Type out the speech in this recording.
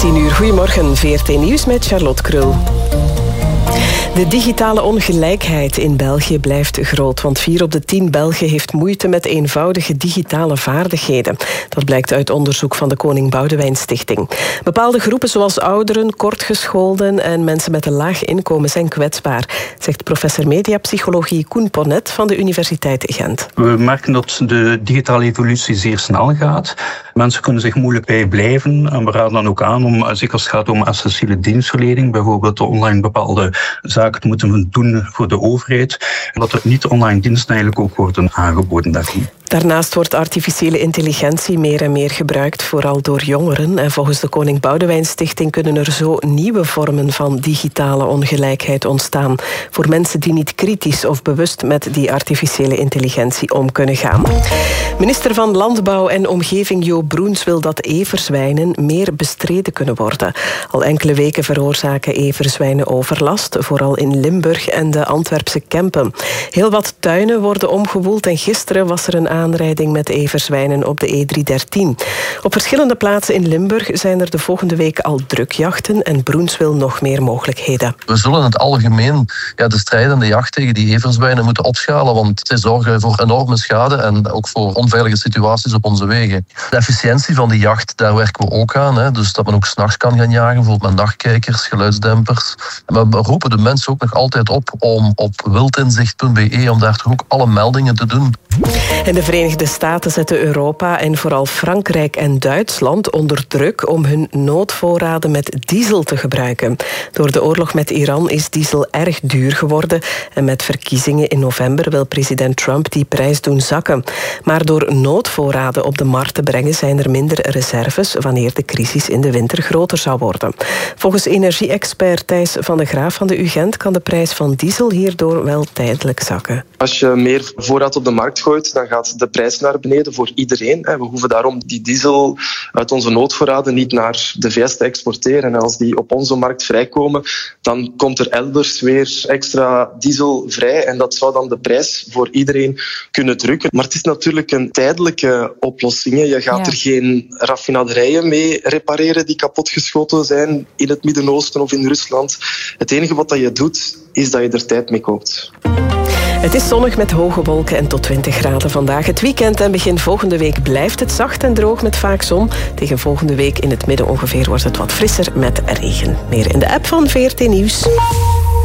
10:00. Goedemorgen, VRT Nieuws met Charlotte Krul. De digitale ongelijkheid in België blijft groot, want 4 op de 10 Belgen heeft moeite met eenvoudige digitale vaardigheden. Dat blijkt uit onderzoek van de Koning Boudewijn Stichting. Bepaalde groepen zoals ouderen, kortgescholden en mensen met een laag inkomen zijn kwetsbaar, zegt professor mediapsychologie Koen Ponnet van de Universiteit Gent. We merken dat de digitale evolutie zeer snel gaat. Mensen kunnen zich moeilijk bijblijven en we raden dan ook aan om, zeker als het gaat om essentiële dienstverlening, bijvoorbeeld online bepaalde zaken te moeten doen voor de overheid, dat er niet online diensten eigenlijk ook worden aangeboden daarin. Daarnaast wordt artificiële intelligentie meer en meer gebruikt, vooral door jongeren. En volgens de Koning Boudewijn Stichting kunnen er zo nieuwe vormen van digitale ongelijkheid ontstaan voor mensen die niet kritisch of bewust met die artificiële intelligentie om kunnen gaan. Minister van Landbouw en Omgeving Jo Broens wil dat everzwijnen meer bestreden kunnen worden. Al enkele weken veroorzaken everzwijnen overlast, vooral in Limburg en de Antwerpse Kempen. Heel wat tuinen worden omgewoeld en gisteren was er een aanrijding met everzwijnen op de E313. Op verschillende plaatsen in Limburg zijn er de volgende week al drukjachten en Broens wil nog meer mogelijkheden. We zullen in het algemeen de strijd en de jacht tegen die everzwijnen moeten opschalen, want zij zorgen voor enorme schade en ook voor onveilige situaties op onze wegen. De efficiëntie van die jacht, daar werken we ook aan. Dus dat men ook 's nachts kan gaan jagen, bijvoorbeeld met nachtkijkers, geluidsdempers. Maar we roepen de mensen ook nog altijd op om op wildinzicht.be om daar toch ook alle meldingen te doen. En de Verenigde Staten zetten Europa en vooral Frankrijk en Duitsland onder druk om hun noodvoorraden met diesel te gebruiken. Door de oorlog met Iran is diesel erg duur geworden en met verkiezingen in november wil president Trump die prijs doen zakken. Maar door noodvoorraden op de markt te brengen zijn er minder reserves wanneer de crisis in de winter groter zou worden. Volgens energie-expert Thijs van de Graaf van de UGent kan de prijs van diesel hierdoor wel tijdelijk zakken. Als je meer voorraad op de markt gooit, dan gaat de prijs naar beneden voor iedereen. We hoeven daarom die diesel uit onze noodvoorraden niet naar de VS te exporteren. En als die op onze markt vrijkomen, dan komt er elders weer extra diesel vrij. En dat zou dan de prijs voor iedereen kunnen drukken. Maar het is natuurlijk een tijdelijke oplossing. Je gaat er geen raffinaderijen mee repareren die kapotgeschoten zijn in het Midden-Oosten of in Rusland. Het enige wat je doet, is dat je er tijd mee koopt. Het is zonnig met hoge wolken en tot 20 graden vandaag. Het weekend en begin volgende week blijft het zacht en droog met vaak zon. Tegen volgende week in het midden ongeveer wordt het wat frisser met regen. Meer in de app van VRT Nieuws.